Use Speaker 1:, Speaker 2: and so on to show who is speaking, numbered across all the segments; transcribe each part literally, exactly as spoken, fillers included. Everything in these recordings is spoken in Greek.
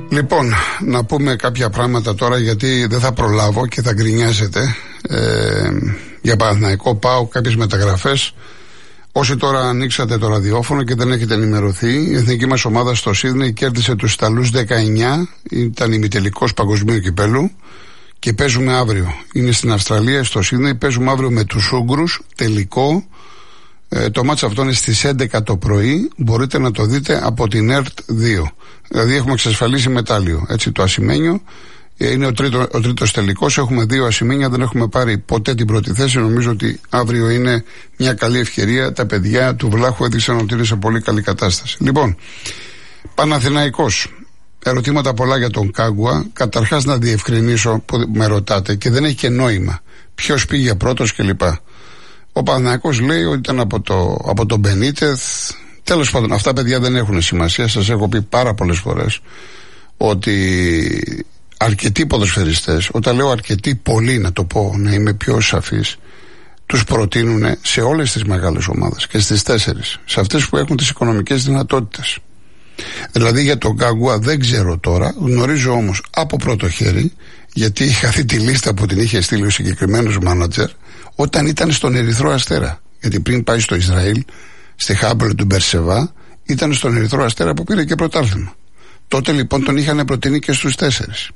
Speaker 1: Λοιπόν, να πούμε κάποια πράγματα τώρα, γιατί δεν θα προλάβω και θα γκρινιάζετε. Ε, για Παναθηναϊκό ΠΑΟΚ, κάποιες μεταγραφές. Όσοι τώρα ανοίξατε το ραδιόφωνο και δεν έχετε ενημερωθεί, η εθνική μας ομάδα στο Σίδνεϊ κέρδισε τους Ιταλούς δεκαεννιά, ήταν ημιτελικός παγκοσμίου κυπέλου και παίζουμε αύριο. Είναι στην Αυστραλία, στο Σίδνεϊ, παίζουμε αύριο με τους Ούγγρους, τελικό. Ε, το μάτς αυτό είναι στις έντεκα το πρωί, μπορείτε να το δείτε από την ΕΡΤ δύο. Δηλαδή έχουμε εξασφαλίσει μετάλλιο, έτσι, το ασημένιο. Είναι ο, τρίτο, ο τρίτος τελικός, έχουμε δύο ασημένια, δεν έχουμε πάρει ποτέ την πρώτη θέση. Νομίζω ότι αύριο είναι μια καλή ευκαιρία. Τα παιδιά του Βλάχου έδειξαν ότι είναι σε πολύ καλή κατάσταση. Λοιπόν, Παναθηναϊκός, ερωτήματα πολλά για τον Κάγκουα. Καταρχάς να διευκρινίσω που με ρωτάτε και δεν έχει και νόημα ποιος πήγε πρώτος κλπ. Ο Παναθηναϊκός λέει ότι ήταν από, το, από τον Μπενίτεθ. Τέλος πάντων, αυτά παιδιά δεν έχουν σημασία. Σας έχω πει πάρα πολλές φορές ότι αρκετοί ποδοσφαιριστές, όταν λέω αρκετοί, πολλοί να το πω, να είμαι πιο σαφής, τους προτείνουν σε όλες τις μεγάλες ομάδες και στις τέσσερις, σε αυτές που έχουν τις οικονομικές δυνατότητες. Δηλαδή για τον Κάγκουα δεν ξέρω τώρα, γνωρίζω όμως από πρώτο χέρι, γιατί είχα δει τη λίστα που την είχε στείλει ο συγκεκριμένος μάνατζερ όταν ήταν στον Ερυθρό Αστέρα. Γιατί πριν πάει στο Ισραήλ, στη Χάμπελ του Μπερσεβά, ήταν στον Ερυθρό Αστέρα που πήρε και πρωτάθλημα. Τότε λοιπόν τον είχαν προτείνει και στους τέσσερις.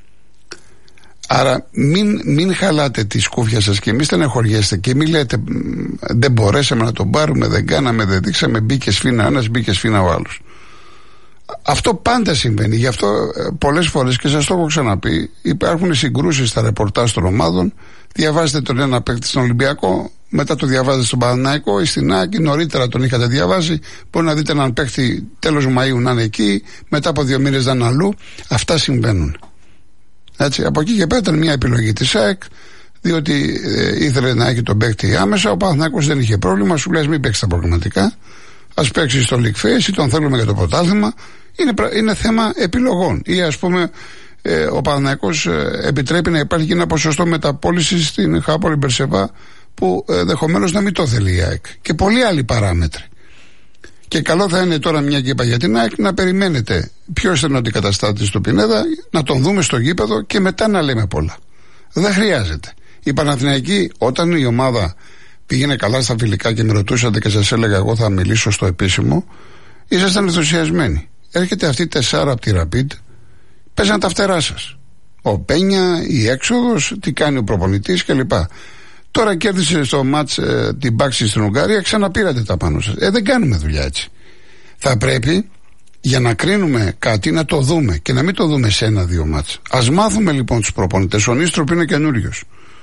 Speaker 1: Άρα μην, μην χαλάτε τη σκούφια σας και μη στεναχωριέστε και μην λέτε δεν μπορέσαμε να τον πάρουμε, δεν κάναμε, δεν δείξαμε, μπήκε σφίνα ένας, μπήκε σφίνα ο άλλος. Αυτό πάντα συμβαίνει. Γι' αυτό ε, πολλές φορές, και σας το έχω ξαναπεί, υπάρχουν συγκρούσεις στα ρεπορτάζ των ομάδων. Διαβάζετε τον ένα παίκτη στον Ολυμπιακό, μετά το διαβάζετε στον Παναθηναϊκό ή στην ΑΕΚ, νωρίτερα τον είχατε διαβάσει. Μπορεί να δείτε έναν παίκτη τέλος Μαΐου να είναι εκεί, μετά από δύο μήνες να είναι αλλού. Αυτά συμβαίνουν. Έτσι, από εκεί και πέρα ήταν μια επιλογή της ΑΕΚ, διότι ε, ήθελε να έχει τον παίκτη άμεσα. Ο Παναθηναϊκός δεν είχε πρόβλημα, σου λέει μην παίξει τα προγραμματικά. Ας παίξει στο League Face ή τον θέλουμε για το πρωτάθλημα. Είναι, είναι θέμα επιλογών. Ή ας πούμε ε, ο Παναθηναϊκός ε, επιτρέπει να υπάρχει και ένα ποσοστό μεταπώλησης στην Χάπολη Μπερσεβά που ε, δεχομένως να μην το θέλει η ΑΕΚ. Και πολλοί άλλοι παράμετροι. Και καλό θα είναι τώρα, μια και είπα για την ΑΕΚ, να περιμένετε ποιος είναι ο αντικαταστάτης του Πινέδα, να τον δούμε στο γήπεδο και μετά να λέμε πολλά. Δεν χρειάζεται. Η Παναθηναϊκή, όταν η ομάδα πήγαινε καλά στα φιλικά και με ρωτούσατε και σας έλεγα εγώ θα μιλήσω στο επίσημο, ήσασταν ενθουσιασμένοι. Έρχεται αυτή η τεσσάρα από τη Ραπίντ, παίζαν τα φτερά σας. Ο Πένια, η έξοδος, τι κάνει ο προπονητής κλπ. Τώρα κέρδισε στο μάτς ε, την Πάξη στην Ουγγαρία, ξαναπήρατε τα πάνω σας. Ε, δεν κάνουμε δουλειά έτσι. Θα πρέπει για να κρίνουμε κάτι να το δούμε και να μην το δούμε σε ένα-δύο μάτς. Ας μάθουμε λοιπόν τους προπονητές. Ο Νίστροπ είναι καινούριος.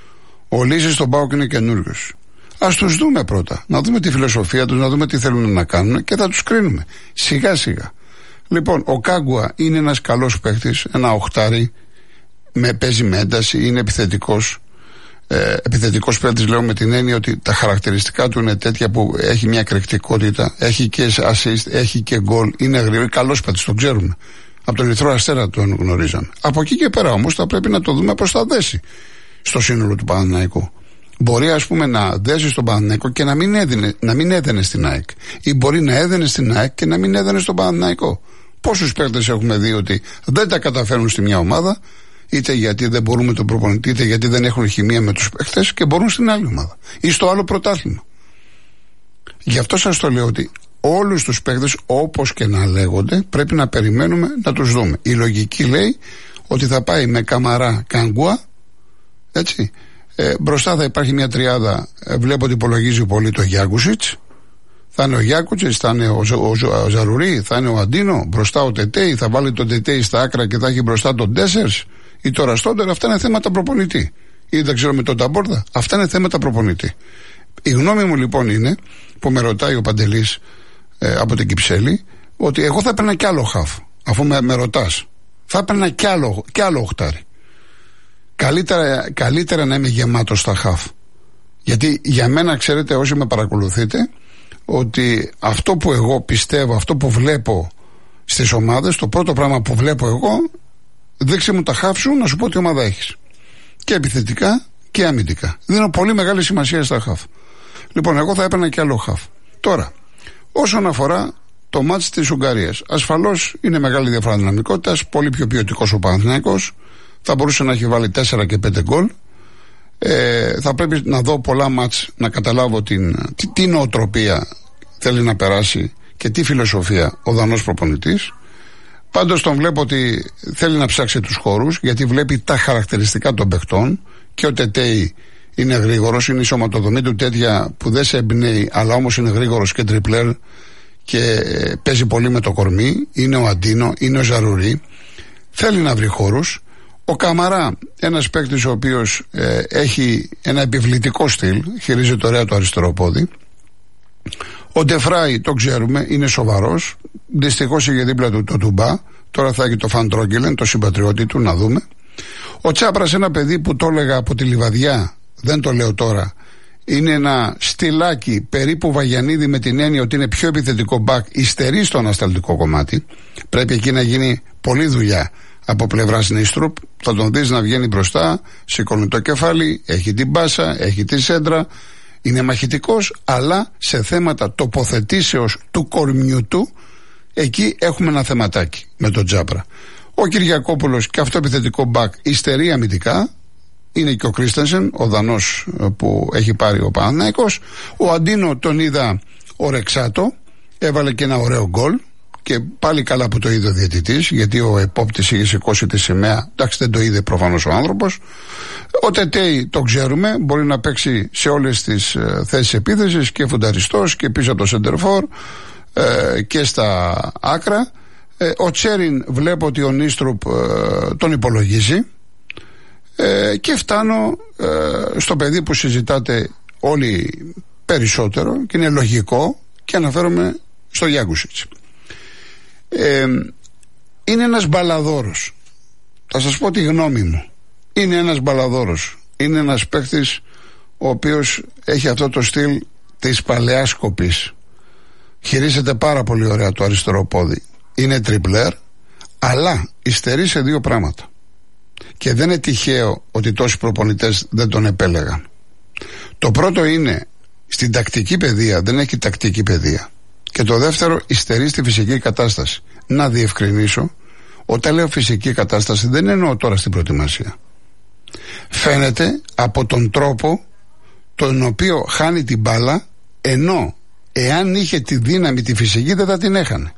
Speaker 1: Ο Λίζης στον ΠΑΟΚ είναι καινούριος. Ας τους δούμε πρώτα. Να δούμε τη φιλοσοφία τους, να δούμε τι θέλουν να κάνουν και θα τους κρίνουμε. Σιγά σιγά. Λοιπόν, ο Κάγκουα είναι ένας καλός παίχτης, ένα οχτάρι, με, παίζει με ένταση, είναι επιθετικός. Ε, επιθετικός παίκτης λέω με την έννοια ότι τα χαρακτηριστικά του είναι τέτοια που έχει μια εκρηκτικότητα, έχει και assist, έχει και γκολ, είναι γρήγορο, καλός παίκτης, το ξέρουμε. Από τον Ερυθρό Αστέρα τον γνωρίζαν. Από εκεί και πέρα όμως θα πρέπει να το δούμε πώς θα δέσει στο σύνολο του Παναθηναϊκού. Μπορεί ας πούμε να δέσει στον Παναθηναϊκό και να μην, έδινε, να μην έδαινε στην ΑΕΚ. Ή μπορεί να έδαινε στην ΑΕΚ και να μην έδαινε στον Παναθηναϊκό. Πόσους παίκτες έχουμε δει ότι δεν τα καταφέρνουν στη μια ομάδα, είτε γιατί δεν μπορούν με τον προπονητή, είτε γιατί δεν έχουν χημεία με τους παίκτες και μπορούν στην άλλη ομάδα ή στο άλλο πρωτάθλημα. Γι' αυτό σας το λέω ότι όλους τους παίκτες, όπως και να λέγονται, πρέπει να περιμένουμε να τους δούμε. Η λογική λέει ότι θα πάει με Καμαρά, Κάγκουα, έτσι. Ε, μπροστά θα υπάρχει μια τριάδα, ε, βλέπω ότι υπολογίζει πολύ το Γιάκουσιτς. Θα είναι ο Γιάκουσιτς, θα είναι ο, ο, ο, ο Ζαρουρί, θα είναι ο Αντίνο, μπροστά ο Τετέι, θα βάλει τον Τετέι στα άκρα και θα έχει μπροστά τον Ντέσσερς ή τώρα Στόντερ. Αυτά είναι θέματα προπονητή. Ή δεν ξέρω με τον Ταμπόρδα. Αυτά είναι θέματα προπονητή. Η γνώμη μου λοιπόν είναι, που με ρωτάει ο Παντελής ε, από την Κυψέλη, ότι εγώ θα έπαιρνα κι άλλο χαφ, αφού με, με ρωτάς. Θα έπαιρνα κι άλλο, κι άλλο οχτάρι. Καλύτερα, καλύτερα να είμαι γεμάτος στα χαφ. Γιατί για μένα, ξέρετε, όσοι με παρακολουθείτε, ότι αυτό που εγώ πιστεύω, αυτό που βλέπω στις ομάδες, το πρώτο πράγμα που βλέπω εγώ, δείξε μου τα χαφ σου να σου πω τι ομάδα έχεις. Και επιθετικά και αμυντικά. Δίνω πολύ μεγάλη σημασία στα χαφ. Λοιπόν, εγώ θα έπαιρνα και άλλο χαφ. Τώρα, όσον αφορά το μάτς της Ουγγαρίας. Ασφαλώς είναι μεγάλη διαφορά δυναμικότητας, πολύ πιο ποιοτικός ο Παναθηναϊκός. Θα μπορούσε να έχει βάλει τέσσερα και πέντε γκολ. Ε, θα πρέπει να δω πολλά μάτς να καταλάβω την, τι, τι νοοτροπία θέλει να περάσει και τι φιλοσοφία ο Δανός προπονητής. Πάντως τον βλέπω ότι θέλει να ψάξει τους χώρους, γιατί βλέπει τα χαρακτηριστικά των παιχτών και ο Τετέι είναι γρήγορος, είναι η σωματοδομή του τέτοια που δεν σε εμπνέει, αλλά όμως είναι γρήγορος και τριπλέρ και παίζει πολύ με το κορμί. Είναι ο Αντίνο, είναι ο Ζαρουρί. Θέλει να βρει χώρους. Ο Καμαρά, ένας παίκτης ο οποίος ε, έχει ένα επιβλητικό στυλ, χειρίζεται ωραία το αριστερό πόδι. Ο Ντεφράι, το ξέρουμε, είναι σοβαρός. Δυστυχώς είχε δίπλα του το Τουμπά. Τώρα θα έχει το Φαντρόγκελεν, το συμπατριώτη του, να δούμε. Ο Τσάπρας, ένα παιδί που το έλεγα από τη Λιβαδιά, δεν το λέω τώρα. Είναι ένα στυλάκι περίπου Βαγιανίδη, με την έννοια ότι είναι πιο επιθετικό μπακ, υστερεί στο ανασταλτικό κομμάτι. Πρέπει εκεί να γίνει πολλή δουλειά από πλευράς Νίστρουπ. Θα τον δεις να βγαίνει μπροστά, σηκώνει το κεφάλι, έχει την μπάσα, έχει τη σέντρα. Είναι μαχητικός, αλλά σε θέματα τοποθετήσεως του κορμιού του, εκεί έχουμε ένα θεματάκι με τον Τσάπρα. Ο Κυριακόπουλος, και αυτό επιθετικό μπακ, υστερεί αμυντικά. Είναι και ο Κρίστενσεν, ο Δανός που έχει πάρει ο Παναθηναϊκός. Ο Αντίνο τον είδα ορεξάτο, έβαλε και ένα ωραίο γκολ. Και πάλι καλά που το είδε ο διαιτητής, γιατί ο επόπτης είχε σηκώσει τη σημαία. Εντάξει, δεν το είδε προφανώς ο άνθρωπος. Ο Τετέι το ξέρουμε, μπορεί να παίξει σε όλες τις ε, θέσεις επίθεσης, και φουνταριστός και πίσω από το σεντερφόρ ε, και στα άκρα. Ε, ο Τσέριν, βλέπω ότι ο Νίστρουπ ε, τον υπολογίζει. Ε, και φτάνω ε, στο παιδί που συζητάτε όλοι περισσότερο και είναι λογικό, και αναφέρομαι στο Γιάνκουσιτς. Ε, είναι ένας μπαλαδόρος. Θα σας πω τη γνώμη μου. Είναι ένας μπαλαδόρος. Είναι ένας παίκτης ο οποίος έχει αυτό το στυλ της παλαιάς κοπής. Χειρίζεται πάρα πολύ ωραία το αριστερό πόδι. Είναι τριπλέρ, αλλά υστερεί σε δύο πράγματα. Και δεν είναι τυχαίο ότι τόσοι προπονητές δεν τον επέλεγαν. Το πρώτο είναι, στην τακτική παιδεία δεν έχει τακτική παιδεία. Και το δεύτερο, υστερεί στη φυσική κατάσταση. Να διευκρινίσω, όταν λέω φυσική κατάσταση δεν εννοώ τώρα στην προετοιμασία. Φαίνεται από τον τρόπο τον οποίο χάνει την μπάλα, ενώ εάν είχε τη δύναμη τη φυσική δεν θα την έχανε.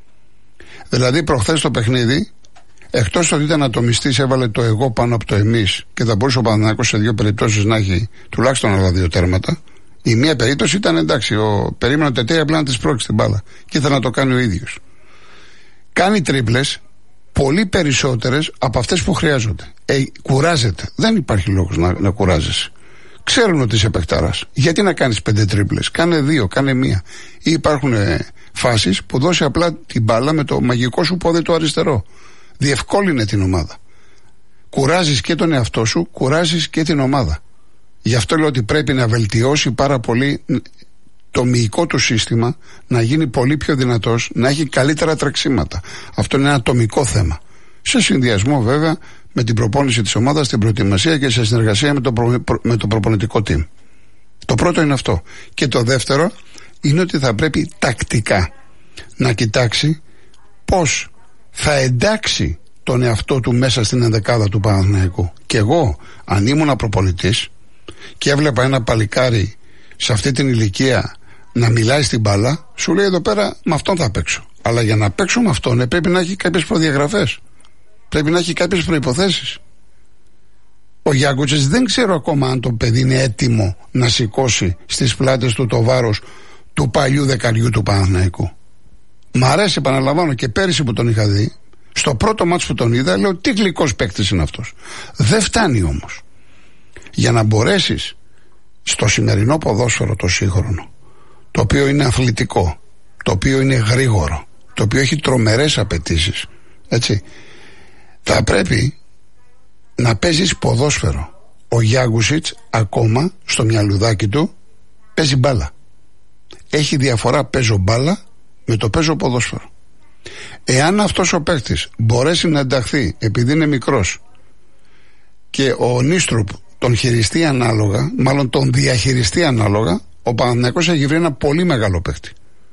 Speaker 1: Δηλαδή προχθές το παιχνίδι, εκτός ότι ήταν ατομιστής, έβαλε το εγώ πάνω από το εμείς, και θα μπορούσε ο Παναθηναϊκός σε δύο περιπτώσεις να έχει τουλάχιστον άλλα δύο τέρματα. Η μία περίπτωση ήταν εντάξει, ο περίμενο Τετέι απλά να τη σπρώξει την μπάλα και ήθελε να το κάνει ο ίδιος. Κάνει τρίπλες πολύ περισσότερες από αυτές που χρειάζονται. Ε, κουράζεται. Δεν υπάρχει λόγος να, να κουράζεσαι. Ξέρουν ότι είσαι παιχταράς. Γιατί να κάνεις πέντε τρίπλες? Κάνε δύο, κάνε μία. Ή υπάρχουν ε, φάσεις που δώσει απλά την μπάλα με το μαγικό σου πόδι το αριστερό. Διευκόλυνε την ομάδα. Κουράζεις και τον εαυτό σου, κουράζεις και την ομάδα. Γι' αυτό λέω ότι πρέπει να βελτιώσει πάρα πολύ το μυϊκό του σύστημα, να γίνει πολύ πιο δυνατός, να έχει καλύτερα τρεξίματα. Αυτό είναι ένα ατομικό θέμα. Σε συνδυασμό βέβαια με την προπόνηση της ομάδας, την προετοιμασία και σε συνεργασία με το, προ, με το προπονητικό team. Το πρώτο είναι αυτό. Και το δεύτερο είναι ότι θα πρέπει τακτικά να κοιτάξει πώς θα εντάξει τον εαυτό του μέσα στην ενδεκάδα του Παναθηναϊκού. Και εγώ, αν ήμουν προπονητής και έβλεπα ένα παλικάρι σε αυτή την ηλικία να μιλάει στην μπάλα, σου λέει εδώ πέρα με αυτόν θα παίξω. Αλλά για να παίξω με αυτόν πρέπει να έχει κάποιες προδιαγραφές. Πρέπει να έχει κάποιες προϋποθέσεις. Ο Γιάνκουσιτς δεν ξέρω ακόμα αν το παιδί είναι έτοιμο να σηκώσει στις πλάτες του το βάρος του παλιού δεκαριού του Παναθηναϊκού. Μ' αρέσει, επαναλαμβάνω, και πέρυσι που τον είχα δει, στο πρώτο μάτς που τον είδα, λέω τι γλυκός παίκτης είναι αυτός. Δεν φτάνει όμως. Για να μπορέσεις στο σημερινό ποδόσφαιρο το σύγχρονο, το οποίο είναι αθλητικό, το οποίο είναι γρήγορο, το οποίο έχει τρομερές απαιτήσεις, έτσι, θα πρέπει να παίζεις ποδόσφαιρο. Ο Γιάνκουσιτς ακόμα στο μυαλουδάκι του παίζει μπάλα. Έχει διαφορά παίζω μπάλα με το παίζω ποδόσφαιρο. Εάν αυτός ο παίκτης μπορέσει να ενταχθεί, επειδή είναι μικρός, και ο Νίστρουπ τον χειριστεί ανάλογα, μάλλον τον διαχειριστεί ανάλογα, ο Παναθηναϊκός έχει βρει ένα πολύ μεγάλο παίκτη.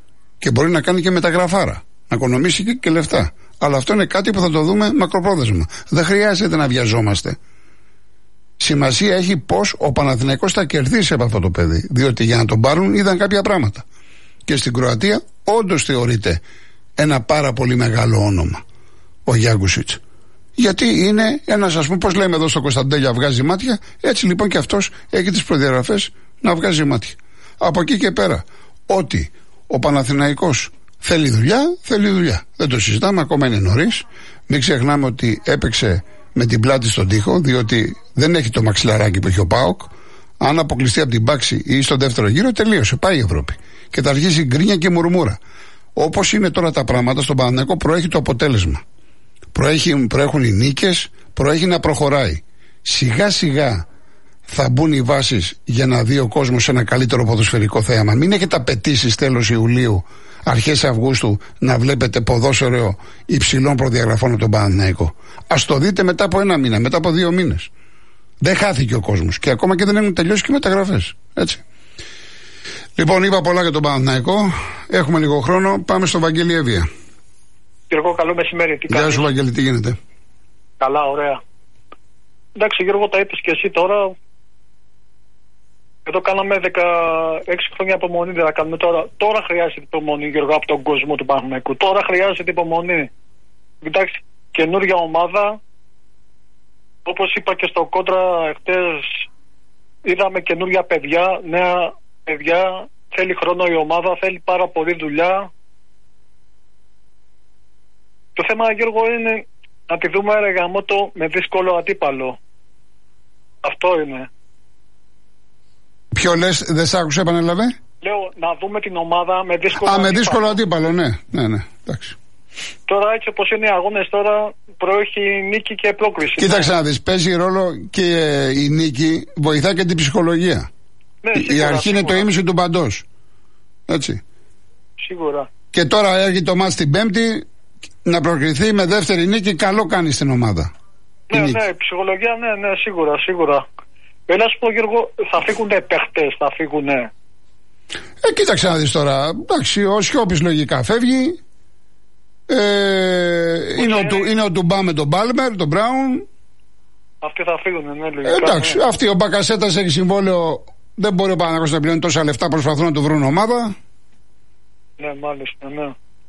Speaker 1: Και μπορεί να κάνει και μεταγραφάρα. Να οικονομήσει και, και λεφτά. Αλλά αυτό είναι κάτι που θα το δούμε μακροπρόθεσμα. Δεν χρειάζεται να βιαζόμαστε. Σημασία έχει πώς ο Παναθηναϊκός θα κερδίσει από αυτό το παιδί. Διότι για να τον πάρουν είδαν κάποια πράγματα. Και στην Κροατία όντως θεωρείται ένα πάρα πολύ μεγάλο όνομα ο Γιάνκουσιτς. Γιατί είναι ένας, ας πούμε, πώς λέμε εδώ στο Κωνσταντέλια, βγάζει μάτια. Έτσι λοιπόν και αυτός έχει τις προδιαγραφές να βγάζει μάτια. Από εκεί και πέρα, ότι ο Παναθηναϊκός θέλει δουλειά, θέλει δουλειά. Δεν το συζητάμε, ακόμα είναι νωρίς. Μην ξεχνάμε ότι έπαιξε με την πλάτη στον τοίχο, διότι δεν έχει το μαξιλαράκι που έχει ο ΠΑΟΚ. Αν αποκλειστεί από την Πάξη ή στο δεύτερο γύρο, τελείωσε. Πάει η Ευρώπη. Και θα αρχίσει γκρίνια και μουρμούρα. Όπως είναι τώρα τα πράγματα, στον Παναθηναϊκό προέχει το αποτέλεσμα. Προέχει, προέχουν οι νίκες, προέχει να προχωράει. Σιγά σιγά θα μπουν οι βάσεις για να δει ο κόσμος ένα καλύτερο ποδοσφαιρικό θέαμα. Μην έχετε απαιτήσεις τέλος Ιουλίου, αρχές Αυγούστου να βλέπετε ποδόσφαιρο υψηλών προδιαγραφών από τον Παναθηναϊκό. Ας το δείτε μετά από ένα μήνα, μετά από δύο μήνες. Δεν χάθηκε ο κόσμος και ακόμα και δεν έχουν τελειώσει και οι μεταγραφές. Έτσι. Λοιπόν, είπα πολλά για τον Παναθηναϊκό. Έχουμε λίγο χρόνο. Πάμε στο Βαγγέλη Εύβοια.
Speaker 2: Γιώργο, καλό μεσημέρι. Τι
Speaker 1: Γεια
Speaker 2: κάνεις?
Speaker 1: σου, Βαγγέλη, τι γίνεται?
Speaker 2: Καλά, ωραία. Εντάξει, Γιώργο, τα είπες και εσύ τώρα. Εδώ κάναμε δεκαέξι χρόνια υπομονή, δεν θα κάνουμε τώρα. Τώρα χρειάζεται υπομονή, Γιώργο, από τον κόσμο του Παναθηναϊκού. Τώρα χρειάζεται υπομονή. Εντάξει, καινούργια ομάδα. Όπως είπα και στο κόντρα χτες, είδαμε καινούργια παιδιά, νέα παιδιά. Θέλει χρόνο η ομάδα, θέλει πάρα πολύ δουλειά. Το θέμα, Γιώργο, είναι να τη δούμε ρε γαμώτο με δύσκολο αντίπαλο. Αυτό είναι.
Speaker 1: Ποιο λες, δεν σ' άκουσα, επανέλαβε?
Speaker 2: Λέω να δούμε την ομάδα με δύσκολο
Speaker 1: Α,
Speaker 2: αντίπαλο.
Speaker 1: με δύσκολο αντίπαλο, ναι. Ναι, ναι, εντάξει.
Speaker 2: Τώρα έτσι όπως είναι οι αγώνες τώρα, προέχει νίκη και πρόκριση.
Speaker 1: Κοίταξε ναι. να δεις, παίζει ρόλο και η νίκη, βοηθά και την ψυχολογία.
Speaker 2: Ναι,
Speaker 1: η
Speaker 2: σίγουρα,
Speaker 1: αρχή
Speaker 2: σίγουρα.
Speaker 1: είναι το ίμιση του παντός. Έτσι.
Speaker 2: Σίγουρα.
Speaker 1: Και τώρα έρχεται το μάτς την Πέμπτη, να προκριθεί με δεύτερη νίκη, καλό κάνει στην ομάδα.
Speaker 2: Ναι, ναι, η ψυχολογία, ναι, ναι, σίγουρα, σίγουρα. Έλα σου πω, Γιώργο, θα φύγουνε παίχτες, θα φύγουνε.
Speaker 1: Ε, κοίταξε να δεις τώρα. Εντάξει, ο Σιώπης λογικά φεύγει. Ε, είναι, ο, του, είναι ο Τουμπά με τον Μπάλμερ, τον Μπράουν.
Speaker 2: Αυτοί θα φύγουνε, ναι, λογικά.
Speaker 1: Ε, εντάξει,
Speaker 2: ναι.
Speaker 1: αυτοί ο Μπακασέτας έχει συμβόλαιο. Δεν μπορεί ο Παναθηναϊκός να πληρώνει τόσα λεφτά, προσπαθούν να του βρουν ομάδα.
Speaker 2: Ναι, μάλιστα, ναι.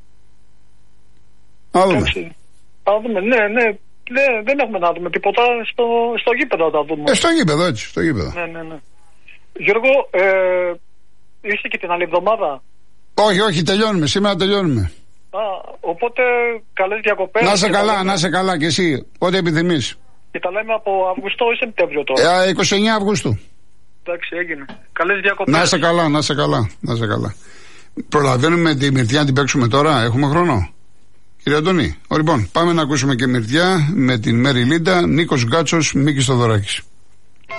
Speaker 1: Να δούμε.
Speaker 2: Εντάξει, θα δούμε, ναι, ναι. Ναι, δεν έχουμε να δούμε τίποτα στο, στο γήπεδο θα δούμε.
Speaker 1: Ε, στο γήπεδο, έτσι, στο γήπεδο.
Speaker 2: Ναι, ναι, ναι. Γιώργο, ε, είσαι και την άλλη εβδομάδα.
Speaker 1: Όχι, όχι, τελειώνουμε, σήμερα τελειώνουμε.
Speaker 2: Α, οπότε καλές διακοπές.
Speaker 1: Να σε καλά, να σε καλά και εσύ, ό,τι επιθυμείς.
Speaker 2: Και τα λέμε από Αυγουστό ή Σεπτέμβριο τώρα.
Speaker 1: Ε, είκοσι εννέα Αυγούστου.
Speaker 2: Εντάξει, έγινε. Καλές διακοπές.
Speaker 1: Να σε καλά, να σε καλά, να σε καλά. Προλαβαίνουμε τη Μυρτιά να την παίξουμε τώρα, έχουμε χρόνο? Κύριε Αντώνη, λοιπόν, πάμε να ακούσουμε και Μυρτιά με την Μέρη Λίντα, Νίκος Γκάτσος, Μίκης Θοδωράκης.